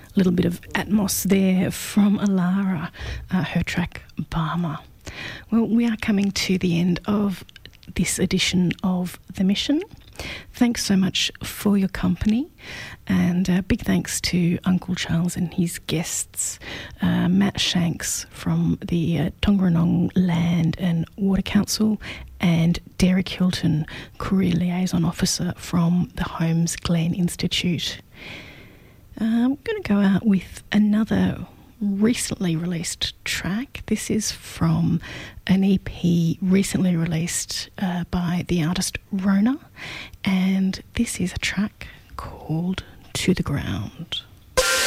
little bit of Atmos there from Alara, her track Barmer. Well, we are coming to the end of this edition of The Mission. Thanks so much for your company, and big thanks to Uncle Charles and his guests, Matt Shanks from the Tongranong Land and Water Council, and Derek Hilton, Career Liaison Officer from the Holmes Glen Institute. I'm going to go out with another recently released track. This is from an EP recently released by the artist Rona, and this is a track called To the Ground.